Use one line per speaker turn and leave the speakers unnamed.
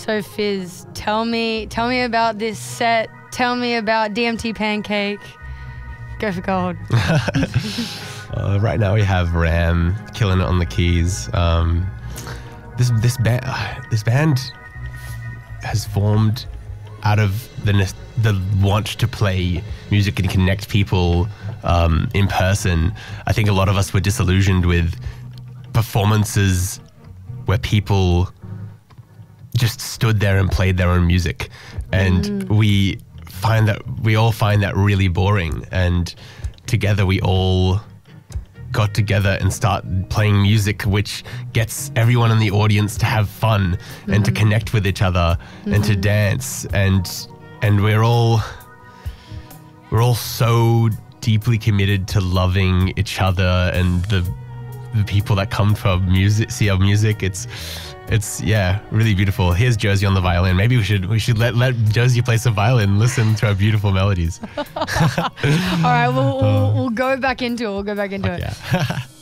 So Fizz, tell me about this set. Tell me about DMT Pancake. Go for gold.
Right now we have Ram killing it on the keys. This band has formed out of the want to play music and connect people in person. I think a lot of us were disillusioned with performances where people just stood there and played their own music, and we all find that really boring. And together we all got together and start playing music which gets everyone in the audience to have fun and to connect with each other and to dance, and we're all so deeply committed to loving each other and the people that come to see our music. It's really beautiful. Here's Josie on the violin. Maybe we should let Josie play some violin, listen to our beautiful melodies.
All right, we'll go back into it.
Yeah.